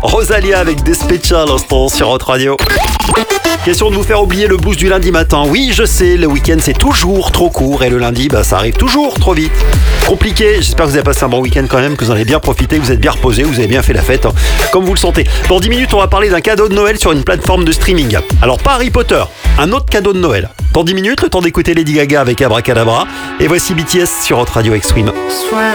Rosalia avec Despecha à l'instant sur Hot Radio. Question de vous faire oublier le blues du lundi matin. Oui, je sais, le week-end c'est toujours trop court et le lundi, ça arrive toujours trop vite. Compliqué, j'espère que vous avez passé un bon week-end quand même, que vous en avez bien profité, que vous êtes bien reposé, vous avez bien fait la fête, comme vous le sentez. Dans 10 minutes, on va parler d'un cadeau de Noël sur une plateforme de streaming. Alors pas Harry Potter, un autre cadeau de Noël. Dans 10 minutes, le temps d'écouter Lady Gaga avec Abracadabra. Et voici BTS sur Hot Radio Extreme.